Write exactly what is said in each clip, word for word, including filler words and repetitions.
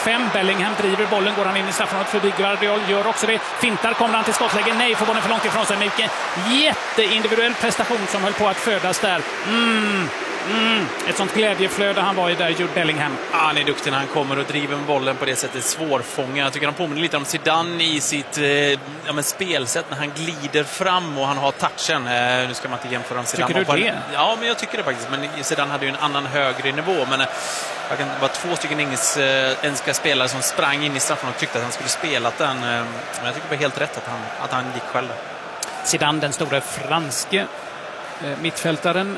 fem. Bellingham driver bollen, går han in i straffområdet förbi Guardiol, gör också det. Fintar, kommer han till skottläge? Nej, får bollen för långt ifrån sig. Mycket jätteindividuell prestation som höll på att födas där. Mm. Mm. Ett sånt glädjeflöde han var i där, Jude Bellingham. Ja, han är duktig när han kommer och driver med bollen på det sättet, svårfångad. Jag tycker han påminner lite om Zidane i sitt eh, ja, men spelsätt när han glider fram och han har touchen. Eh, nu ska man inte jämföra med Zidane. Tycker du det? Ja, men jag tycker det faktiskt. Men Zidane hade ju en annan högre nivå. Men eh, jag kan, det var två stycken engelska spelare som sprang in i straffen och tyckte att han skulle spela den. Eh, men jag tycker det var helt rätt att han, att han gick själv. Zidane, den stora franske eh, mittfältaren,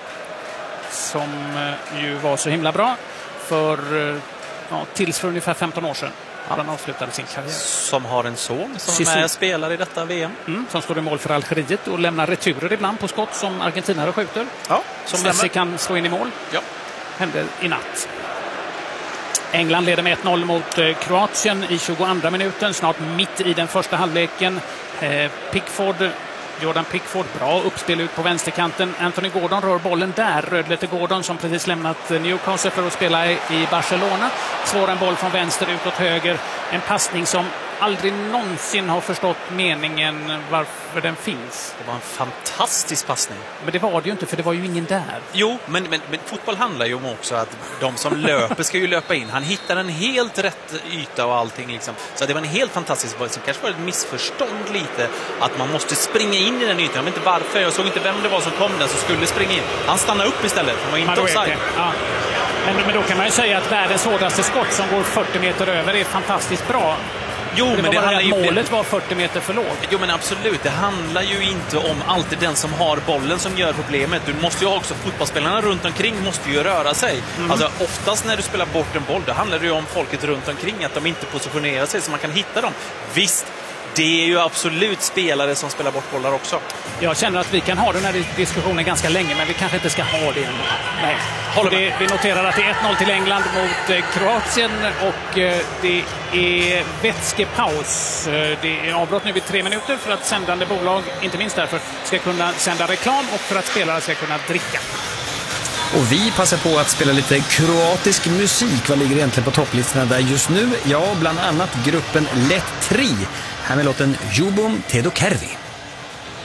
som ju var så himla bra för ja, tills för ungefär femton år sedan. Ja. Han avslutade sin karriär. Som har en son som är spelare i detta V M. Mm, som står i mål för Algeriet och lämnar returer ibland på skott som argentinare skjuter. Ja, som Messi kan slå in i mål. Ja. Hände i natt. England leder med ett noll mot eh, Kroatien i tjugoandra minuten. Snart mitt i den första halvleken. Eh, Pickford... Jordan Pickford, bra uppspel ut på vänsterkanten. Anthony Gordon rör bollen där. Rödlete Gordon som precis lämnat Newcastle för att spela i Barcelona. Slår en boll från vänster utåt höger. En passning som aldrig någonsin har förstått meningen varför den finns. Det var en fantastisk passning. Men det var det ju inte, för det var ju ingen där. Jo, men, men, men fotboll handlar ju om också att de som löper ska ju löpa in. Han hittar en helt rätt yta och allting liksom. Så det var en helt fantastisk boll. Som kanske var ett missförstånd lite att man måste springa in i den ytan. Jag vet inte varför. Jag såg inte vem det var som kom där som skulle springa in. Han stannade upp istället. Han var inte offside. Ja. Men, men då kan man ju säga att världens hårdaste skott som går fyrtio meter över är fantastiskt bra. Jo, det men var det handlar att ju... målet var fyrtio meter för lågt. Jo, men absolut. Det handlar ju inte om alltid den som har bollen som gör problemet. Du måste ju också, fotbollsspelarna runt omkring måste ju röra sig. Mm. Alltså oftast när du spelar bort en boll, då handlar det ju om folket runt omkring, att de inte positionerar sig så man kan hitta dem. Visst, det är ju absolut spelare som spelar bort bollar också. Jag känner att vi kan ha den här diskussionen ganska länge, men vi kanske inte ska ha det. Nej. Det, vi noterar att det är ett noll till England mot eh, Kroatien och eh, det är vätskepaus. Eh, det är avbrott nu vid tre minuter för att sändande bolag, inte minst därför, ska kunna sända reklam och för att spelare ska kunna dricka. Och vi passar på att spela lite kroatisk musik. Vad ligger egentligen på topplistorna där just nu? Ja, bland annat gruppen Let Tri. Här med låten Ljubom Tedo Kervi.